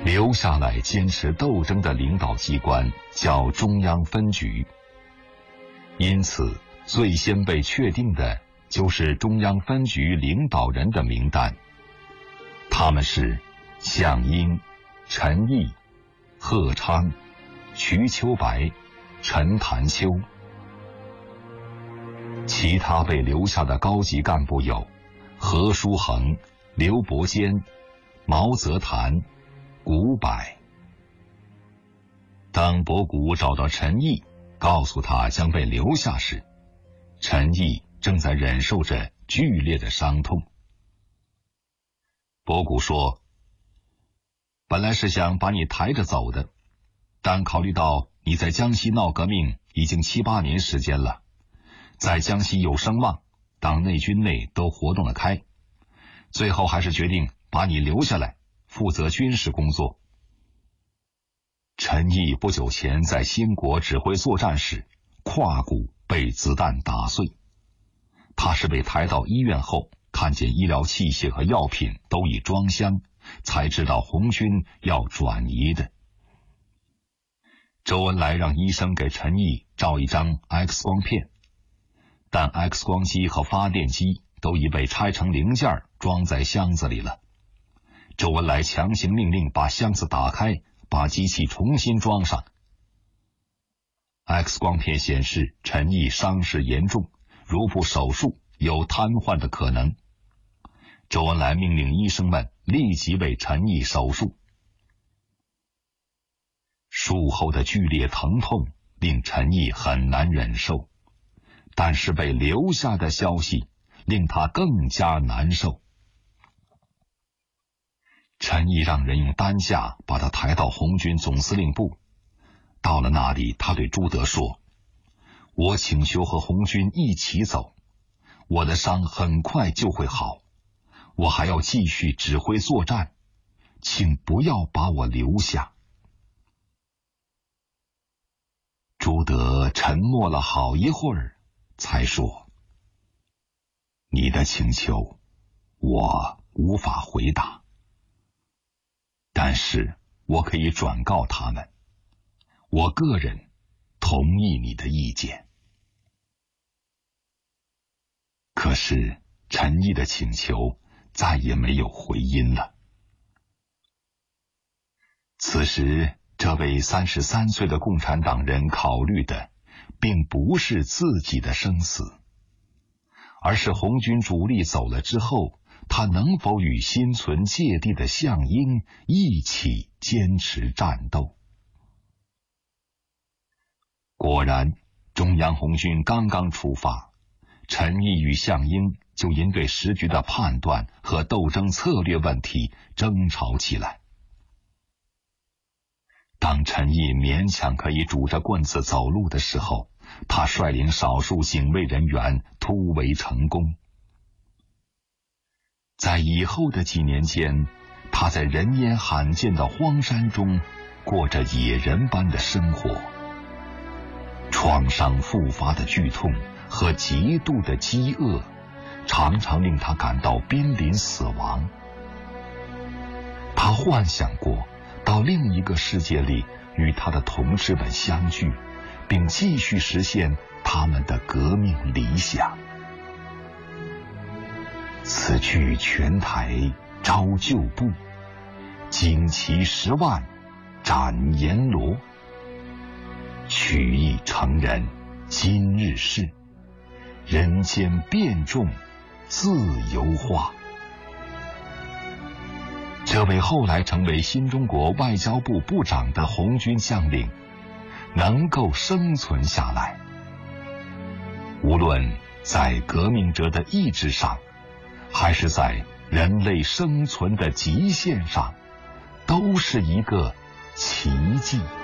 留下来坚持斗争的领导机关叫中央分局，因此最先被确定的就是中央分局领导人的名单，他们是项英、陈毅、贺昌、瞿秋白、陈潭秋。其他被留下的高级干部有何书衡、刘伯坚、毛泽谈、古柏。当博古找到陈毅，告诉他将被留下时，陈毅正在忍受着剧烈的伤痛。博古说：“本来是想把你抬着走的，但考虑到你在江西闹革命已经7、8年时间了，在江西有声望，党内军内都活动得开，最后还是决定把你留下来负责军事工作。”陈毅不久前在兴国指挥作战时，胯骨被子弹打碎，他是被抬到医院后，看见医疗器械和药品都已装箱，才知道红军要转移的。周恩来让医生给陈毅照一张 X 光片，但 X 光机和发电机都已被拆成零件装在箱子里了。周恩来强行命令把箱子打开，把机器重新装上。X 光片显示陈毅伤势严重，如不手术有瘫痪的可能。周恩来命令医生们立即为陈毅手术。术后的剧烈疼痛令陈毅很难忍受，但是被留下的消息令他更加难受。陈毅让人用担架把他抬到红军总司令部，到了那里，他对朱德说：“我请求和红军一起走，我的伤很快就会好，我还要继续指挥作战，请不要把我留下。”朱德沉默了好一会儿，才说：“你的请求，我无法回答，但是我可以转告他们，我个人同意你的意见。”可是陈毅的请求再也没有回音了。此时这位33岁的共产党人考虑的并不是自己的生死，而是红军主力走了之后，他能否与心存芥蒂的项英一起坚持战斗。果然，中央红军刚刚出发，陈毅与项英就因对时局的判断和斗争策略问题争吵起来。当陈毅勉强可以拄着棍子走路的时候，他率领少数警卫人员突围成功。在以后的几年间，他在人烟罕见的荒山中过着野人般的生活。创伤复发的剧痛和极度的饥饿常常令他感到濒临死亡。他幻想过到另一个世界里与他的同志们相聚，并继续实现他们的革命理想。此去泉台招旧部，旌旗10万斩阎罗。取义成人今日事，人间变众自由化。这位后来成为新中国外交部部长的红军将领能够生存下来，无论在革命者的意志上，还是在人类生存的极限上，都是一个奇迹。